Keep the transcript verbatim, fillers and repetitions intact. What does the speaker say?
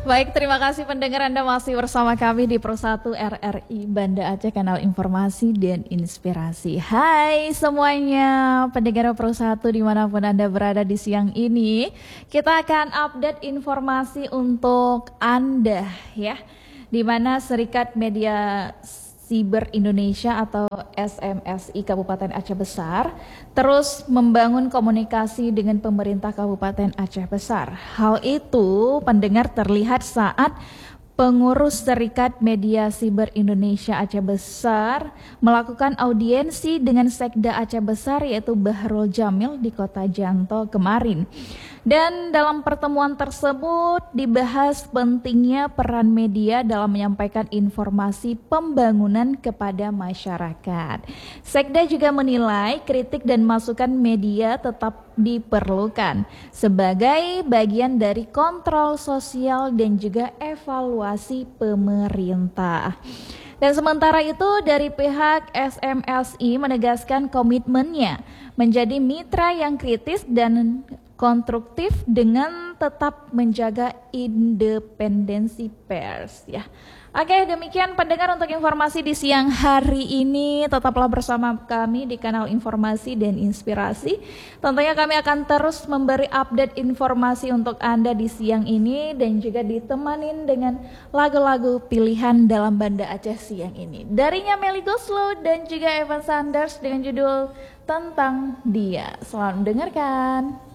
Baik, terima kasih pendengar, Anda masih bersama kami di Pro satu R R I Banda Aceh, kanal informasi dan inspirasi. Hai semuanya, pendengar Pro satu dimanapun Anda berada di siang ini, kita akan update informasi untuk Anda ya, di mana Serikat Media Siber Indonesia atau S M S I Kabupaten Aceh Besar terus membangun komunikasi dengan pemerintah Kabupaten Aceh Besar. Hal itu pendengar terlihat saat pengurus Serikat Media Siber Indonesia Aceh Besar melakukan audiensi dengan Sekda Aceh Besar yaitu Bahrul Jamil di Kota Janto kemarin. Dan dalam pertemuan tersebut dibahas pentingnya peran media dalam menyampaikan informasi pembangunan kepada masyarakat. Sekda juga menilai kritik dan masukan media tetap diperlukan sebagai bagian dari kontrol sosial dan juga evaluasi pemerintah. Dan sementara itu dari pihak S M S I menegaskan komitmennya menjadi mitra yang kritis dan konstruktif dengan tetap menjaga independensi pers ya. Oke, demikian pendengar untuk informasi di siang hari ini. Tetaplah bersama kami di kanal informasi dan inspirasi. Tentunya kami akan terus memberi update informasi untuk Anda di siang ini dan juga ditemanin dengan lagu-lagu pilihan dalam Banda Aceh siang ini. Darinya Melly Goslow dan juga Evan Sanders dengan judul Tentang Dia. Selamat mendengarkan.